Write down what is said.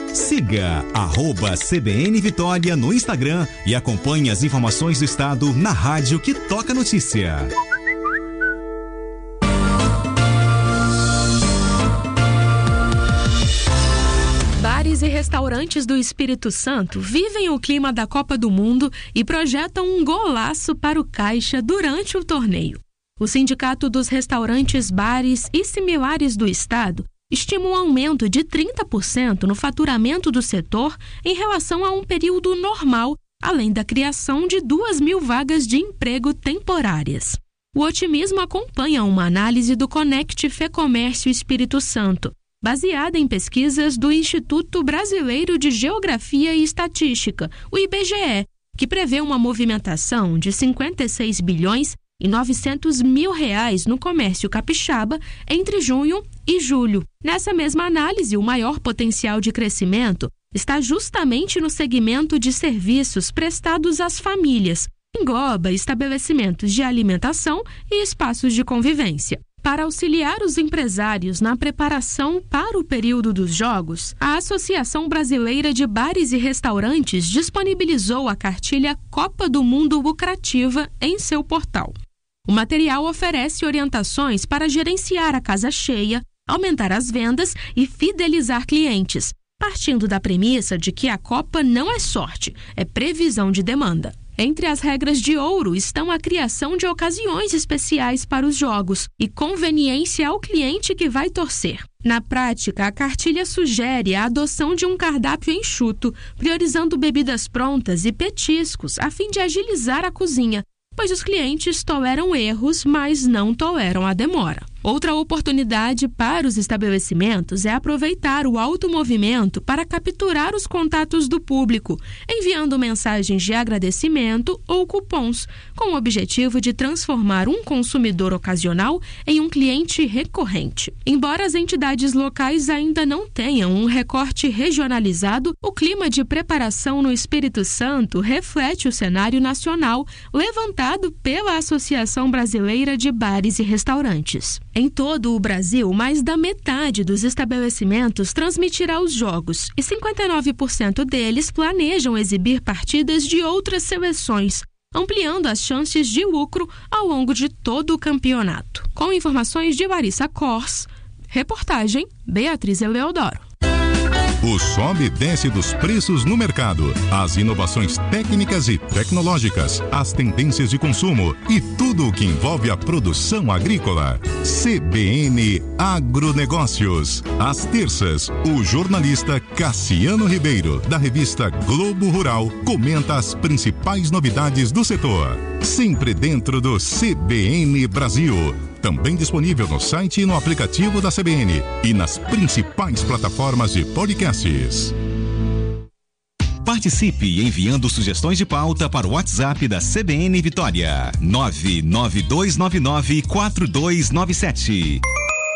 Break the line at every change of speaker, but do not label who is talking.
Siga @CBN Vitória no Instagram e acompanhe as informações do estado na rádio que toca notícia.
Bares e restaurantes do Espírito Santo vivem o clima da Copa do Mundo e projetam um golaço para o caixa durante o torneio. O Sindicato dos Restaurantes, Bares e Similares do Estado estima um aumento de 30% no faturamento do setor em relação a um período normal, além da criação de 2.000 vagas de emprego temporárias. O otimismo acompanha uma análise do Conect Fecomércio Espírito Santo, baseada em pesquisas do Instituto Brasileiro de Geografia e Estatística, o IBGE, que prevê uma movimentação de 56 bilhões e 900 mil reais no comércio capixaba entre junho e julho. Nessa mesma análise, o maior potencial de crescimento está justamente no segmento de serviços prestados às famílias, engloba estabelecimentos de alimentação e espaços de convivência. Para auxiliar os empresários na preparação para o período dos Jogos, a Associação Brasileira de Bares e Restaurantes disponibilizou a cartilha Copa do Mundo Lucrativa em seu portal. O material oferece orientações para gerenciar a casa cheia, aumentar as vendas e fidelizar clientes, partindo da premissa de que a Copa não é sorte, é previsão de demanda. Entre as regras de ouro estão a criação de ocasiões especiais para os jogos e conveniência ao cliente que vai torcer. Na prática, a cartilha sugere a adoção de um cardápio enxuto, priorizando bebidas prontas e petiscos a fim de agilizar a cozinha, pois os clientes toleram erros, mas não toleram a demora. Outra oportunidade para os estabelecimentos é aproveitar o alto movimento para capturar os contatos do público, enviando mensagens de agradecimento ou cupons, com o objetivo de transformar um consumidor ocasional em um cliente recorrente. Embora as entidades locais ainda não tenham um recorte regionalizado, o clima de preparação no Espírito Santo reflete o cenário nacional levantado pela Associação Brasileira de Bares e Restaurantes. Em todo o Brasil, mais da metade dos estabelecimentos transmitirá os jogos e 59% deles planejam exibir partidas de outras seleções, ampliando as chances de lucro ao longo de todo o campeonato. Com informações de Larissa Kors, reportagem Beatriz Eleodoro.
O sobe e desce dos preços no mercado, as inovações técnicas e tecnológicas, as tendências de consumo e tudo o que envolve a produção agrícola. CBN Agronegócios. Às terças, o jornalista Cassiano Ribeiro, da revista Globo Rural, comenta as principais novidades do setor. Sempre dentro do CBN Brasil. Também disponível no site e no aplicativo da CBN e nas principais plataformas de podcasts.
Participe enviando sugestões de pauta para o WhatsApp da CBN Vitória 992994297.